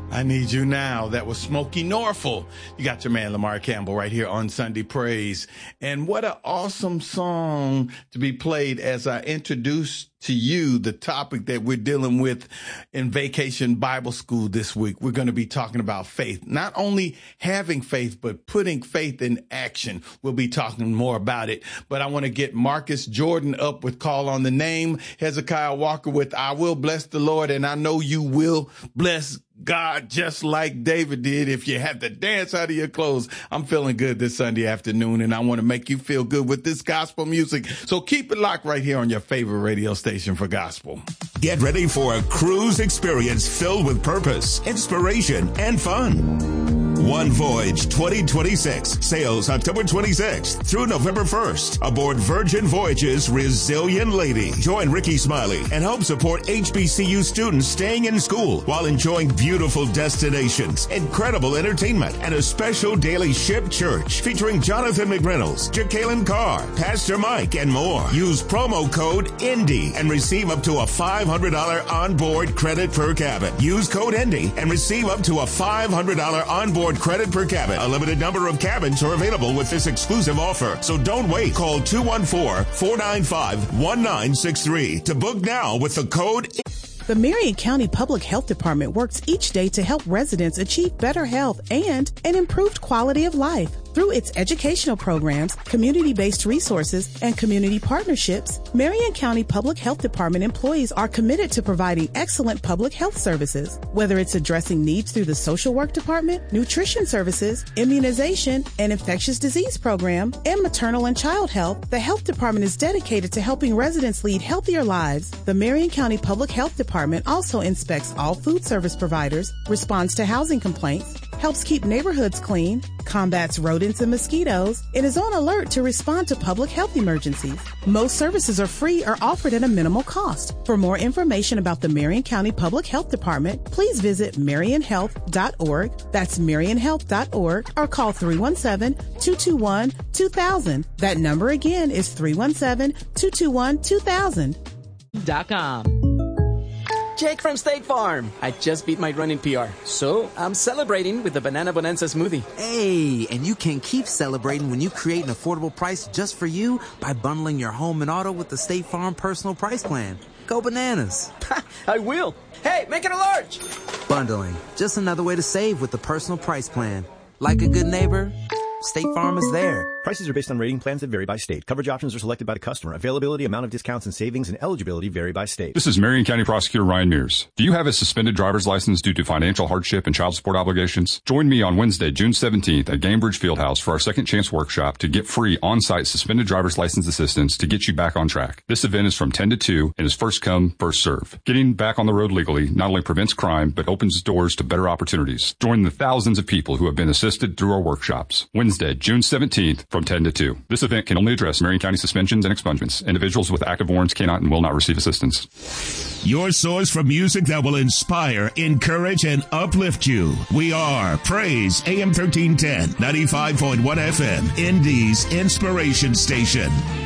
I Need You Now. That was Smokey Norfolk. You got your man Lamar Campbell right here on Sunday Praise. And what an awesome song to be played as I introduce to you the topic that we're dealing with in Vacation Bible School this week. We're going to be talking about faith, not only having faith, but putting faith in action. We'll be talking more about it, but I want to get Marcus Jordan up with Call on the Name, Hezekiah Walker with I Will Bless the Lord, and I know you will bless God just like David did if you have to dance out of your clothes. I'm feeling good this Sunday afternoon, and I want to make you feel good with this gospel music. So keep it locked right here on your favorite radio station for gospel. Get ready for a cruise experience filled with purpose, inspiration, and fun. One Voyage 2026 sails October 26th through November 1st aboard Virgin Voyages Resilient Lady. Join Ricky Smiley and help support HBCU students staying in school while enjoying beautiful destinations, incredible entertainment, and a special daily ship church featuring Jonathan McReynolds, Jacqueline Carr, Pastor Mike, and more. Use promo code INDY and receive up to a $500 onboard credit per cabin. Use code INDY and receive up to a $500 onboard credit per cabin. A limited number of cabins are available with this exclusive offer, so don't wait. Call 214-495-1963 to book now with the code. The Marion County Public Health Department works each day to help residents achieve better health and an improved quality of life. Through its educational programs, community-based resources, and community partnerships, Marion County Public Health Department employees are committed to providing excellent public health services. Whether it's addressing needs through the social work department, nutrition services, immunization, and infectious disease program, and maternal and child health, the health department is dedicated to helping residents lead healthier lives. The Marion County Public Health Department also inspects all food service providers, responds to housing complaints, helps keep neighborhoods clean, combats rodents and mosquitoes, and is on alert to respond to public health emergencies. Most services are free or offered at a minimal cost. For more information about the Marion County Public Health Department, please visit marionhealth.org. That's marionhealth.org, or call 317-221-2000. That number again is 317-221-2000. .com. Jake from State Farm. I just beat my running PR, so I'm celebrating with the Banana Bonanza smoothie. Hey, and you can keep celebrating when you create an affordable price just for you by bundling your home and auto with the State Farm Personal Price Plan. Go bananas. I will. Hey, make it a large. Bundling. Just another way to save with the Personal Price Plan. Like a good neighbor, State Farm is there. Prices are based on rating plans that vary by state. Coverage options are selected by the customer. Availability, amount of discounts and savings, and eligibility vary by state. This is Marion County Prosecutor Ryan Mears. Do you have a suspended driver's license due to financial hardship and child support obligations? Join me on Wednesday, June 17th at Gamebridge Fieldhouse for our Second Chance Workshop to get free on-site suspended driver's license assistance to get you back on track. This event is from 10 to 2 and is first come, first serve. Getting back on the road legally not only prevents crime, but opens doors to better opportunities. Join the thousands of people who have been assisted through our workshops. Wednesday, June 17th from 10 to 2. This event can only address Marion County suspensions and expungements. Individuals with active warrants cannot and will not receive assistance. Your source for music that will inspire, encourage, and uplift you. We are Praise AM 1310, 95.1 FM, Indy's Inspiration Station.